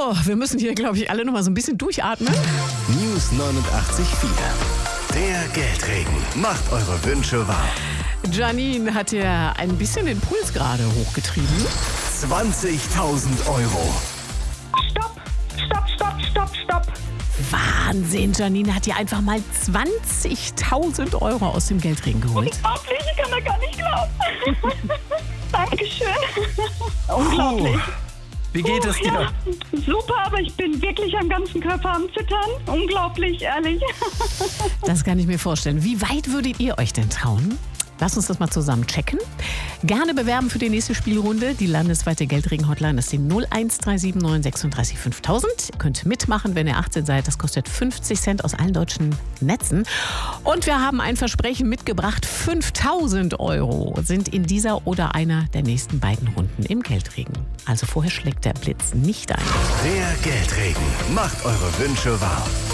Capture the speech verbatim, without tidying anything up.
wir müssen hier, glaube ich, alle noch mal so ein bisschen durchatmen. News neunundachtzig Komma vier. Der Geldregen macht eure Wünsche wahr. Janine hat ja ein bisschen den Puls gerade hochgetrieben. zwanzigtausend Euro. Stopp, stopp, stopp, stopp, stopp. Wahnsinn, Janine hat ja einfach mal zwanzigtausend Euro aus dem Geldregen geholt. Unglaublich, ich kann das gar nicht glauben. Dankeschön. Unglaublich. Wie geht es dir? Ja, super, aber ich bin wirklich am ganzen Körper am Zittern. Unglaublich, ehrlich. Das kann ich mir vorstellen. Wie weit würdet ihr euch denn trauen? Lass uns das mal zusammen checken. Gerne bewerben für die nächste Spielrunde. Die landesweite Geldregen-Hotline ist die null eins drei sieben neun sechsunddreißig fünftausend. Ihr könnt mitmachen, wenn ihr achtzehn seid. Das kostet fünfzig Cent aus allen deutschen Netzen. Und wir haben ein Versprechen mitgebracht. fünftausend Euro sind in dieser oder einer der nächsten beiden Runden im Geldregen. Also vorher schlägt der Blitz nicht ein. Der Geldregen macht eure Wünsche wahr.